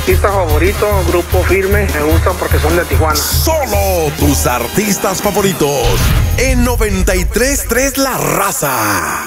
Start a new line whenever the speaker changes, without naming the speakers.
artista favorito, Grupo Firme, me gustan porque son de Tijuana.
Solo tus artistas favoritos en 93.3 La Raza.